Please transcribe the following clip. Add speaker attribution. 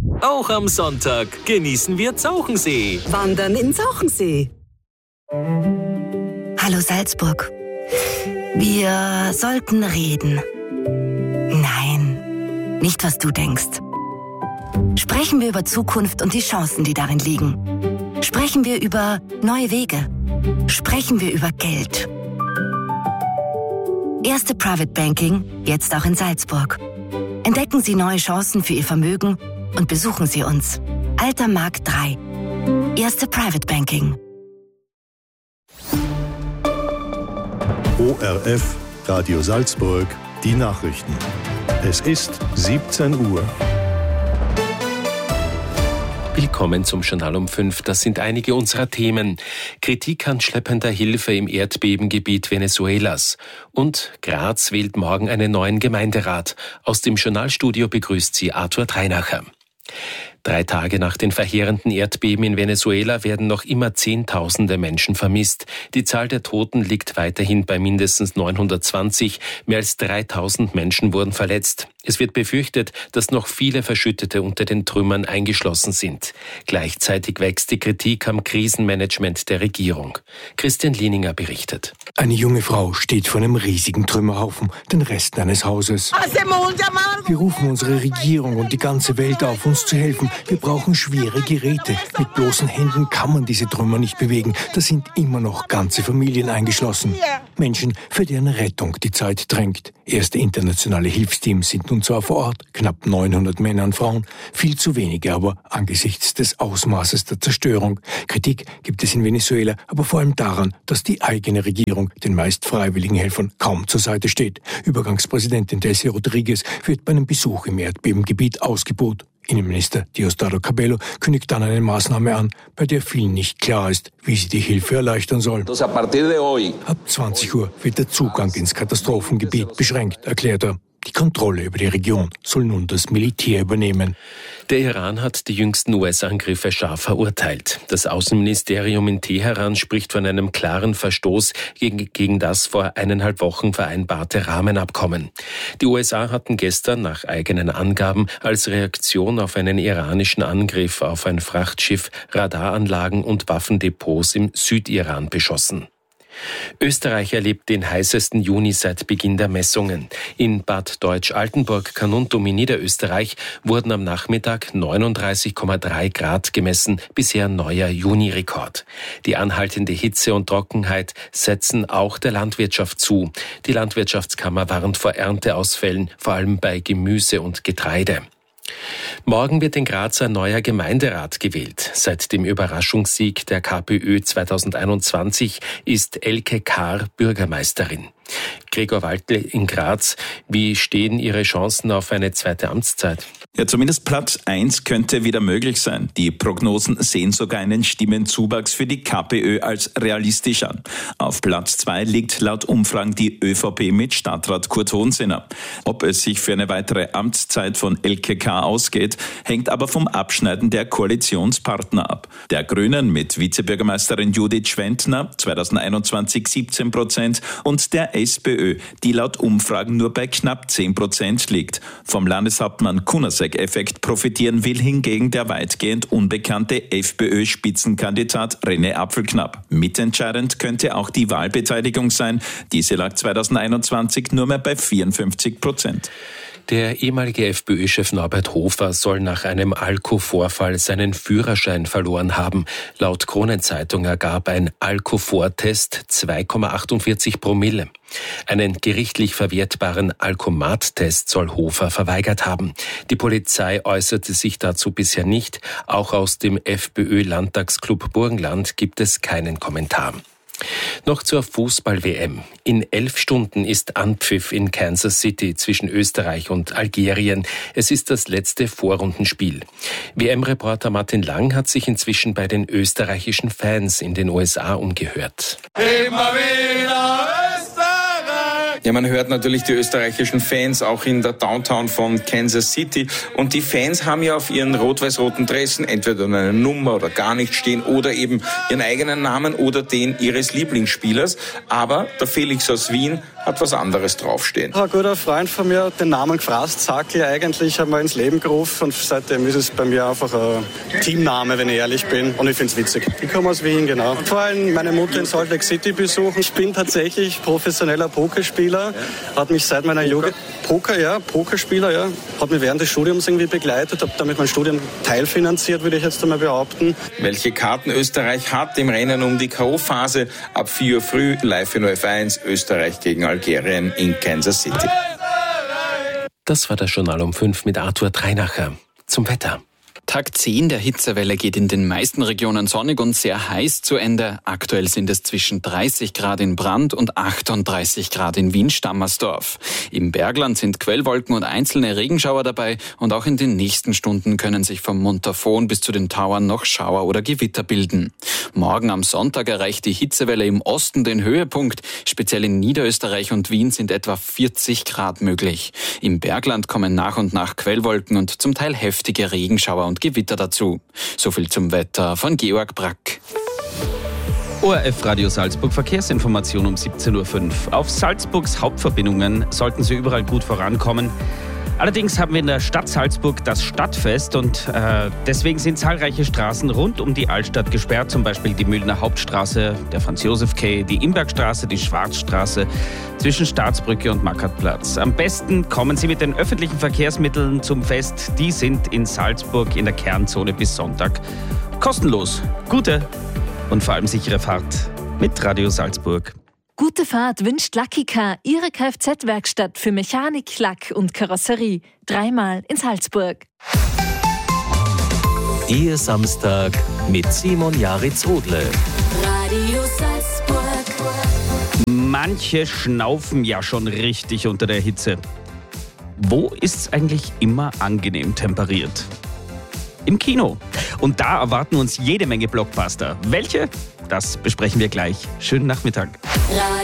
Speaker 1: Auch am Sonntag genießen wir Zauchensee.
Speaker 2: Wandern in Zauchensee.
Speaker 3: Hallo Salzburg. Wir sollten reden. Nein, nicht was du denkst. Sprechen wir über Zukunft und die Chancen, die darin liegen. Sprechen wir über neue Wege. Sprechen wir über Geld. Erste Private Banking, jetzt auch in Salzburg. Entdecken Sie neue Chancen für Ihr Vermögen und besuchen Sie uns. Alter Markt 3. Erste Private Banking.
Speaker 4: ORF, Radio Salzburg, die Nachrichten. Es ist 17 Uhr.
Speaker 1: Willkommen zum Journal um 5. Das sind einige unserer Themen. Kritik an schleppender Hilfe im Erdbebengebiet Venezuelas. Und Graz wählt morgen einen neuen Gemeinderat. Aus dem Journalstudio begrüßt sie Arthur Dreinacher. 3 Tage nach den verheerenden Erdbeben in Venezuela werden noch immer Zehntausende Menschen vermisst. Die Zahl der Toten liegt weiterhin bei mindestens 920. Mehr als 3000 Menschen wurden verletzt. Es wird befürchtet, dass noch viele Verschüttete unter den Trümmern eingeschlossen sind. Gleichzeitig wächst die Kritik am Krisenmanagement der Regierung. Christian Lieninger berichtet.
Speaker 5: Eine junge Frau steht vor einem riesigen Trümmerhaufen, den Resten eines Hauses. Wir rufen unsere Regierung und die ganze Welt auf, uns zu helfen. Wir brauchen schwere Geräte. Mit bloßen Händen kann man diese Trümmer nicht bewegen. Da sind immer noch ganze Familien eingeschlossen. Menschen, für deren Rettung die Zeit drängt. Erste internationale Hilfsteams sind nun zwar vor Ort, knapp 900 Männer und Frauen, viel zu wenige aber angesichts des Ausmaßes der Zerstörung. Kritik gibt es in Venezuela, aber vor allem daran, dass die eigene Regierung den meist freiwilligen Helfern kaum zur Seite steht. Übergangspräsidentin Delcy Rodriguez wird bei einem Besuch im Erdbebengebiet ausgebuht. Innenminister Diosdado Cabello kündigt dann eine Maßnahme an, bei der vielen nicht klar ist, wie sie die Hilfe erleichtern soll. Ab 20 Uhr wird der Zugang ins Katastrophengebiet beschränkt, erklärt er. Die Kontrolle über die Region soll nun das Militär übernehmen.
Speaker 1: Der Iran hat die jüngsten US-Angriffe scharf verurteilt. Das Außenministerium in Teheran spricht von einem klaren Verstoß gegen das vor 1,5 Wochen vereinbarte Rahmenabkommen. Die USA hatten gestern nach eigenen Angaben als Reaktion auf einen iranischen Angriff auf ein Frachtschiff Radaranlagen und Waffendepots im Südiran beschossen. Österreich erlebt den heißesten Juni seit Beginn der Messungen. In Bad Deutsch-Altenburg, Carnuntum in Niederösterreich wurden am Nachmittag 39,3 Grad gemessen, bisher neuer Juni-Rekord. Die anhaltende Hitze und Trockenheit setzen auch der Landwirtschaft zu. Die Landwirtschaftskammer warnt vor Ernteausfällen, vor allem bei Gemüse und Getreide. Morgen wird in Graz ein neuer Gemeinderat gewählt. Seit dem Überraschungssieg der KPÖ 2021 ist Elke Kahr Bürgermeisterin. Gregor Waldl in Graz, wie stehen Ihre Chancen auf eine zweite Amtszeit?
Speaker 6: Ja, zumindest Platz 1 könnte wieder möglich sein. Die Prognosen sehen sogar einen Stimmenzuwachs für die KPÖ als realistisch an. Auf Platz 2 liegt laut Umfragen die ÖVP mit Stadtrat Kurt Hohensinner. Ob es sich für eine weitere Amtszeit von Elke K. ausgeht, hängt aber vom Abschneiden der Koalitionspartner ab. Der Grünen mit Vizebürgermeisterin Judith Schwentner 2021 17% und der SPÖ, die laut Umfragen nur bei knapp 10% liegt. Vom Landeshauptmann Kunasek-Effekt profitieren will hingegen der weitgehend unbekannte FPÖ-Spitzenkandidat René Apfelknapp. Mitentscheidend könnte auch die Wahlbeteiligung sein. Diese lag 2021 nur mehr bei 54%.
Speaker 1: Der ehemalige FPÖ-Chef Norbert Hofer soll nach einem Alko-Vorfall seinen Führerschein verloren haben. Laut Kronenzeitung ergab ein Alko-Vortest 2,48 Promille. Einen gerichtlich verwertbaren Alkomat-Test soll Hofer verweigert haben. Die Polizei äußerte sich dazu bisher nicht. Auch aus dem FPÖ-Landtagsclub Burgenland gibt es keinen Kommentar. Noch zur Fußball-WM. In 11 Stunden ist Anpfiff in Kansas City zwischen Österreich und Algerien. Es ist das letzte Vorrundenspiel. WM-Reporter Martin Lang hat sich inzwischen bei den österreichischen Fans in den USA umgehört.
Speaker 7: Immer wieder Österreich! Ja, man hört natürlich die österreichischen Fans auch in der Downtown von Kansas City. Und die Fans haben ja auf ihren rot-weiß-roten Dressen entweder eine Nummer oder gar nicht stehen oder eben ihren eigenen Namen oder den ihres Lieblingsspielers. Aber der Felix aus Wien hat was anderes draufstehen.
Speaker 8: Ein guter Freund von mir hat den Namen gefrasst, Sackel eigentlich einmal ins Leben gerufen und seitdem ist es bei mir einfach ein Teamname, wenn ich ehrlich bin, und ich finde es witzig. Ich komme aus Wien, genau. Und vor allem meine Mutter in Salt Lake City besuchen. Ich bin tatsächlich professioneller Pokerspieler, hat mich seit meiner Jugend... Pokerspieler, ja. Hat mich während des Studiums irgendwie begleitet, habe damit mein Studium teilfinanziert, würde ich jetzt einmal behaupten.
Speaker 7: Welche Karten Österreich hat im Rennen um die K.O.-Phase? Ab 4 Uhr früh live in OF1, Österreich gegen Algerien in Kansas City.
Speaker 1: Das war das Journal um 5 mit Arthur Dreinacher. Zum Wetter.
Speaker 9: Tag 10 der Hitzewelle geht in den meisten Regionen sonnig und sehr heiß zu Ende. Aktuell sind es zwischen 30 Grad in Brand und 38 Grad in Wien-Stammersdorf. Im Bergland sind Quellwolken und einzelne Regenschauer dabei und auch in den nächsten Stunden können sich vom Montafon bis zu den Tauern noch Schauer oder Gewitter bilden. Morgen am Sonntag erreicht die Hitzewelle im Osten den Höhepunkt. Speziell in Niederösterreich und Wien sind etwa 40 Grad möglich. Im Bergland kommen nach und nach Quellwolken und zum Teil heftige Regenschauer und Gewitter dazu. So viel zum Wetter von Georg Brack.
Speaker 10: ORF Radio Salzburg Verkehrsinformation um 17.05 Uhr. Auf Salzburgs Hauptverbindungen sollten Sie überall gut vorankommen. Allerdings haben wir in der Stadt Salzburg das Stadtfest und deswegen sind zahlreiche Straßen rund um die Altstadt gesperrt, zum Beispiel die Mühlener Hauptstraße, der Franz-Josef-Quai, die Imbergstraße, die Schwarzstraße zwischen Staatsbrücke und Mackertplatz. Am besten kommen Sie mit den öffentlichen Verkehrsmitteln zum Fest. Die sind in Salzburg in der Kernzone bis Sonntag kostenlos. Gute und vor allem sichere Fahrt mit Radio Salzburg.
Speaker 11: Gute Fahrt wünscht Lucky Car, Ihre Kfz-Werkstatt für Mechanik, Lack und Karosserie. 3-mal in Salzburg.
Speaker 12: Ihr Samstag mit Simon Jaritz-Odle.
Speaker 11: Radio Salzburg.
Speaker 10: Manche schnaufen ja schon richtig unter der Hitze. Wo ist's eigentlich immer angenehm temperiert? Im Kino. Und da erwarten uns jede Menge Blockbuster. Welche? Das besprechen wir gleich. Schönen Nachmittag.